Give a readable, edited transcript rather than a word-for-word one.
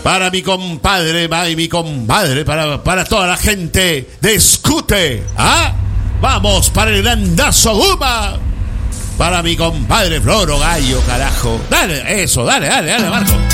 Para mi compadre, va y mi compadre, para toda la gente de Escute. ¿Ah? Vamos para el grandazo Guma. Para mi compadre Floro Gallo, carajo. Dale, eso, dale, Marco.